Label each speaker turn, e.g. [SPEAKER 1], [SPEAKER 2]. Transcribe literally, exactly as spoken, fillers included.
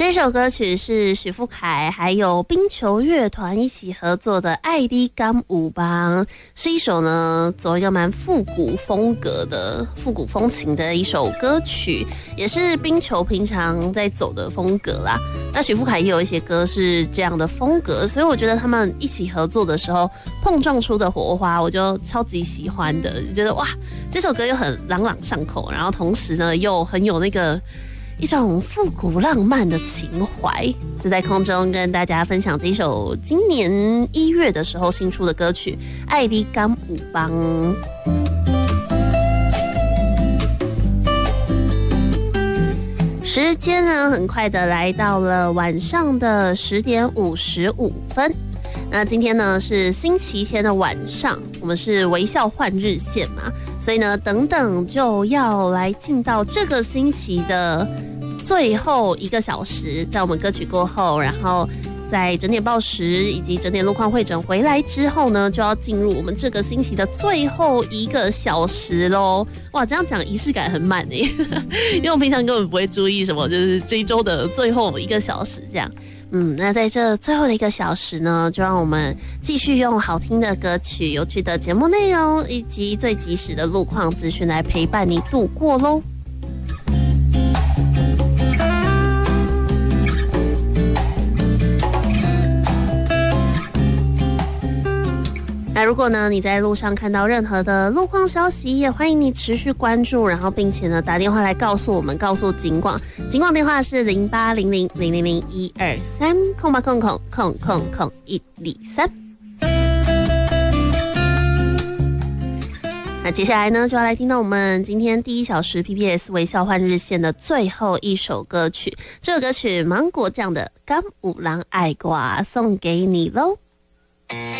[SPEAKER 1] 这首歌曲是许富凯还有冰球乐团一起合作的《爱的甘舞邦》，是一首呢走一个蛮复古风格的复古风情的一首歌曲，也是冰球平常在走的风格啦。那许富凯也有一些歌是这样的风格，所以我觉得他们一起合作的时候碰撞出的火花，我就超级喜欢的，觉得哇，这首歌又很朗朗上口，然后同时呢又很有那个一种复古浪漫的情怀，就在空中跟大家分享这一首今年一月的时候新出的歌曲《爱的甘舞邦》。时间呢，很快的来到了晚上的十点五十五分。那今天呢是星期天的晚上，我们是微笑换日线嘛，所以呢，等等就要来进到这个星期的最后一个小时，在我们歌曲过后，然后在整点报时以及整点路况会诊回来之后呢，就要进入我们这个星期的最后一个小时咯。哇，这样讲仪式感很满耶，因为我平常根本不会注意什么，就是这一周的最后一个小时这样。嗯，那在这最后的一个小时呢，就让我们继续用好听的歌曲、有趣的节目内容以及最及时的路况资讯来陪伴你度过咯。那如果呢你在路上看到任何的路况消息，也欢迎你持续关注，然后并且呢打电话来告诉我们，告诉警广，警广电话是零八零零零零零一二三空八空空空空空一二三。那接下来呢就要来听到我们今天第一小时 P P S 微笑换日线的最后一首歌曲，这首歌曲芒果酱的《甘五郎爱瓜》送给你喽。